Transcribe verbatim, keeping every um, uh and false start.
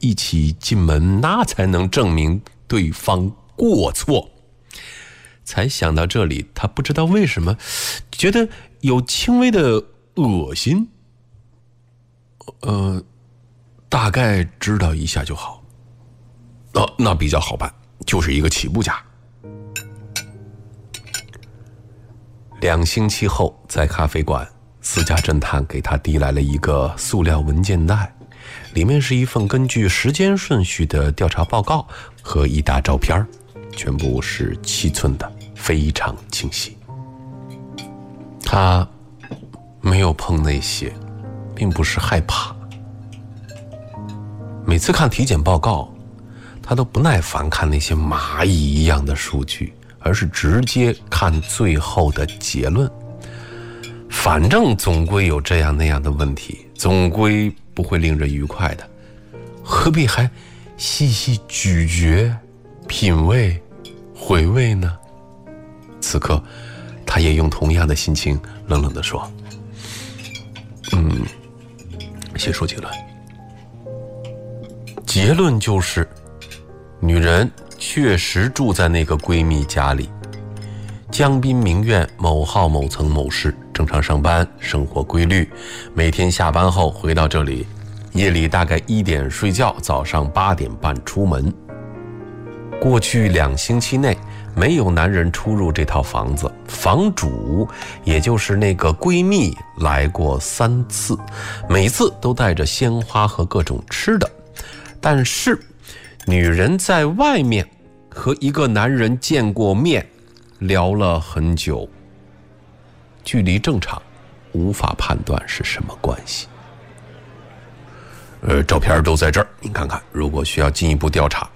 一起进门，那才能证明对方过错。才想到这里，他不知道为什么觉得有轻微的恶心。呃，大概知道一下就好。哦，那比较好办，就是一个起步价。两星期后，在咖啡馆，私家侦探给他递来了一个塑料文件袋，里面是一份根据时间顺序的调查报告和一沓照片，全部是七寸的，非常清晰。他没有碰那些，并不是害怕。每次看体检报告，他都不耐烦看那些蚂蚁一样的数据，而是直接看最后的结论。反正总归有这样那样的问题，总归不会令人愉快的，何必还细细咀嚼、品味、回味呢？此刻，他也用同样的心情冷冷地说：“嗯，先说结论。结论就是，女人确实住在那个闺蜜家里，江滨名苑某号某层某室，正常上班，生活规律，每天下班后回到这里，夜里大概一点睡觉，早上八点半出门。过去两星期内，没有男人出入这套房子，房主也就是那个闺蜜来过三次，每次都带着鲜花和各种吃的。但是女人在外面和一个男人见过面，聊了很久，距离正常，无法判断是什么关系。呃，照片都在这儿，您看看，如果需要进一步调查，